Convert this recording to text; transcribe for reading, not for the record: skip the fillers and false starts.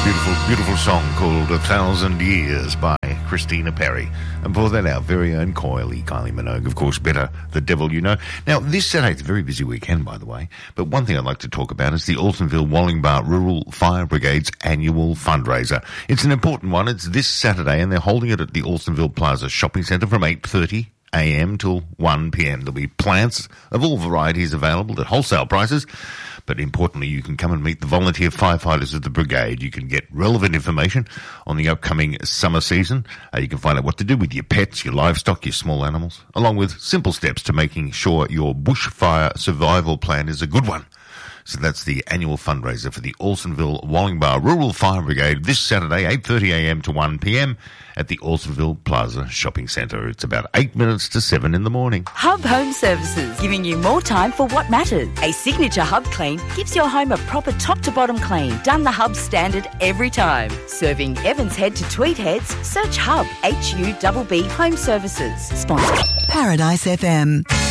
Beautiful, beautiful song called 1,000 Years by Christina Perri. And before that, our very own Kylie Minogue, of course, Better the Devil You Know. Now, this Saturday, it's a very busy weekend, by the way, but one thing I'd like to talk about is the Alstonville Wallingbar Rural Fire Brigade's annual fundraiser. It's an important one. It's this Saturday, and they're holding it at the Alstonville Plaza Shopping Centre from 8:30 a.m. till 1 p.m. There'll be plants of all varieties available at wholesale prices. But importantly, you can come and meet the volunteer firefighters of the brigade. You can get relevant information on the upcoming summer season. You can find out what to do with your pets, your livestock, your small animals, along with simple steps to making sure your bushfire survival plan is a good one. So that's the annual fundraiser for the Alstonville Wallingbar Rural Fire Brigade this Saturday, 8:30 a.m. to 1 p.m. at the Alstonville Plaza Shopping Centre. It's about 8 minutes to 7 in the morning. Hub Home Services, giving you more time for what matters. A signature Hub clean gives your home a proper top-to-bottom clean, done the Hub standard every time. Serving Evans Head to Tweed Heads, search Hub, HUBB Home Services. Sponsored Paradise FM.